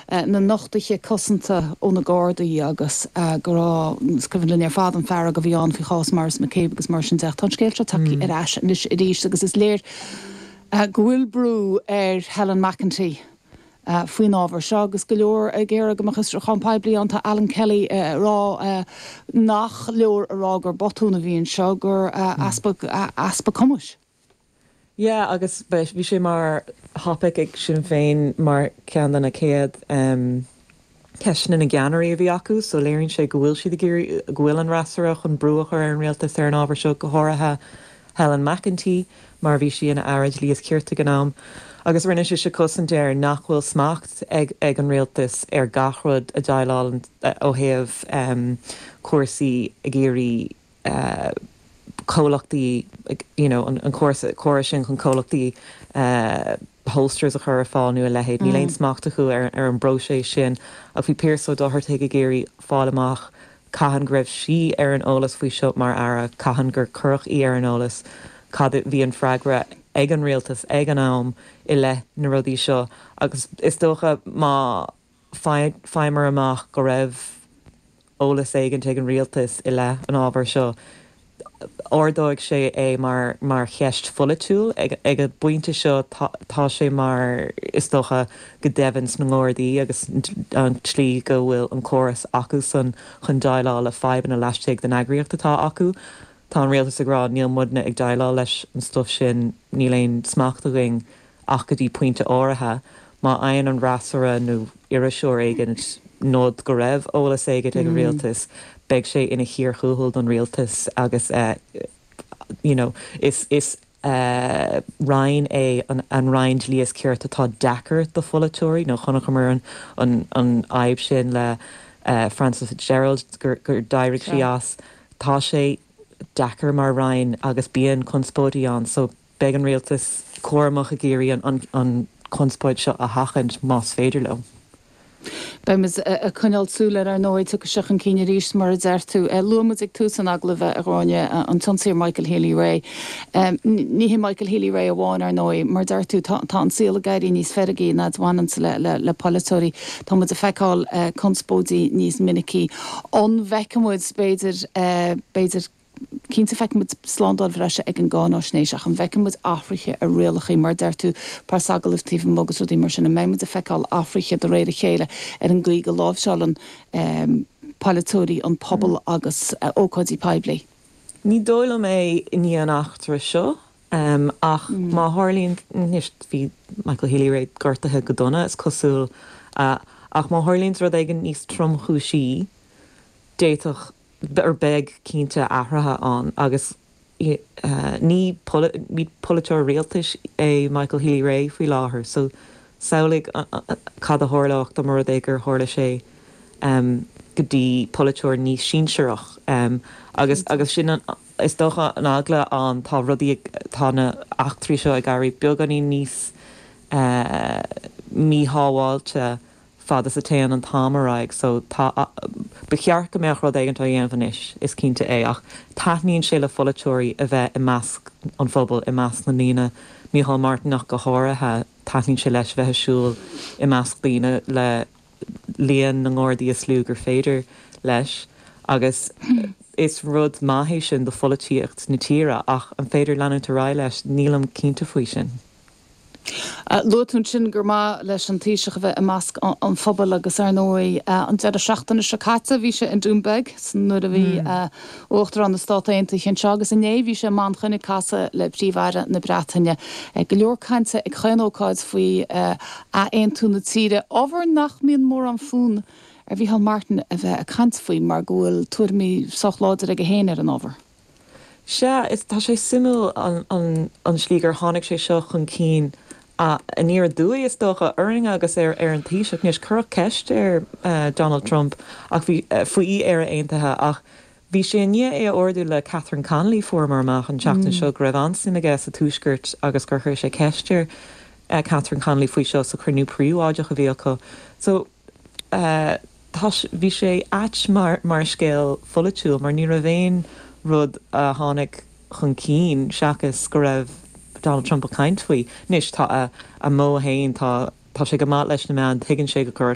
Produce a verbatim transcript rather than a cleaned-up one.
na nochtaiche cosanta óna gádaí agus gorá scrifn ar fad an fear go bhíán fi chás mars me céb agus mar sin deach tan scéilte takeí ar eis is i ríis agus is léir gohfuil brú ar Helen McEntee. Uh, Fuoin ábhar seo agus go leor a ggéar agamachchas champáid blianta Alan Kelly uh, rá uh, nach leor a rá gur botúna bhíon seo gur uh, mm. aspa, uh, aspa cumas. Yeah, agus bhí sé mar hapig ag sin féin mar cean na céad um, ceisna na gceannarí a bhí acu, so léironn sé go bhfuil siad gohfuil an rasarach an brúach ar an réaltas ar an ábhar seo go háirithe Helen McEntee, mar bhí si in airad líos cúirta gnám. Agus rinne sé se cosan déir nachhfuil smacht ag, ag an réaltas ar gachrod a daileáil ó thaobh um, cuasaí a géirí uh, cólachtaí, you know, an, an cuasa sin chun cólachtaí uh, holsters a chur fáil nu a lehéad. Ní léon smacht acu ar, ar an brosé sin, a bhí pearsó dothart ag a géirí fáil amach caihan greibh si ar an ólas faoi seo mar ara, caihan gur curach í ar an ólas, cad bhí an freigra ag an réaltas, ag an am i le na rudí seo. Agus is dócha má feimar amach go raibh ólas éigean ag an réaltas i le an ábhar seo. Ordóigh sé é mar, mar cheist fulatúil ag, ag a buinte seo tá, tá sé mar is dócha go devins na ngordaí agus an tlí go bhfuil an choras acu san chun daileáil le feiban a leisteigh den agriíochtatá acu. Tá an réaltas ará níl mudna ag daileáil leis an stuff sin ní léon smachtaging ach go dtí puinte áirithe, má aon an rasara nó iriseoir éigean nód go raibh ólas éige ag an réaltas, beag sé ina hir chuúil don réaltas agus uh, you know, is, is uh, Ryan é an, an Ryan líos ceirta tá dachar do folatóirí nó chunach mar an, an, an aib sin le uh, Francis Fitzgerald gur, gur dairigh sí as, tá sé dachar mar Ryan agus bíon conspódaí an, so beag an réaltas cuaramach a géirí an, an, an conspóid seo a hachant más féidir le. Bemas a chuneal súla ar nóid tu seach an cíine ríis mar a deirtú. Lumas ag tú san aglah a ráine an tonsaí Michael Healy Ray. Ní hí Michael Healy Ray a bháin ar nóid, mar deirtú tá an síla gaiirí níos ferigí na bhhanan le, le, le polatóirí. Tá mu a feicáil uh, conspódaí níos minicí. On bhecamúid beidir uh, beidir cínta feicimid slándal bhreise ag an gáná snéiseach an bhecimid Afriche a réalachaí mar deirtú pársagalah mogus rudí mar sin na méimid a feicáil Afriche do réidir chéile ar an gluí go lábhseálan um, polatóirí an pobl agus uh, ócáidí peibli. Ní dóla mé ní an achtar seo, um, ach mm. má hálíonn níos bhí Michael Healy Ray gortathe go donna is cosúil, uh, ach má hálíonn rud éigean níos tromchúsí déitach ar beg cínte ahrathe an agus uh, ní polatóir réaltais é Michael Healy Ray faoi láthair, so saoigh uh, uh, cad a thorlach do mar é gur tharla sé um, go dtí polatóir níos síseach um, agus agus sin an, is dócha an agla an tá rudí tá na achtrií seo ag garí beganí níos uh, mí hábháilte fada sa téan an támaráig, so tá uh, bechear go meach rud éigeantá dhéanamhanis is cínta é ach taithníonn sé le folatóirí a bheith i measc an phobal i measc na lína Micheál Martinach go háirithe taithníonn sé leis bheith siúil i measc lína le líon na ngordaí is slú gur féidir leis agus is rud maithé sin do folatíocht na tíre ach an féidir leanú rá leis nílam cínta faoi sin. Uh, Lútún sin gur má leis an tíiseach a bheith a measc an, an phobal agus ar nóí uh, an dead a seachtainna sicáta bhí sé in Dúnbeg san nuair a bhí uachtar an na Stáit Aontaithe anseo agus in é bhí sé man chuine casa le príomhmhaire na Breataine. Uh, go leor cainte ag chuinóáid faoi uh, a aon túna tíre ábhar nach míon mór an fún ar Micheál Martin a bheith a cant faoi mar ghfuil tuairimí sochláidir ag a héana ar an ábhar. Se, is tá sé simú an, an, an slígur tháinig sé seo chun cín a an níor dúí is dócha uring agus ar ar an tíiseach níos curach ceist ar uh, Donald Trump ach bhí uh, faoi ar aontathe ach bhí sé ní é ordú le Catherine Connolly formar amach an teachtain seo go raibh ansin a gas a túisgurt agus gur chuir sé ceistir uh, Catherine Connolly faoi seo sa chunú príomháideach a bhí acu. So uh, bhí sé ait mar, mar scéal folatúil mar ní ra bhéin rud a tháinig chun cín seachas go raibh Donald Trump a caint faoi. Nis tá a, a mó hain tá tá sé go mát leis na meán tuigann sé go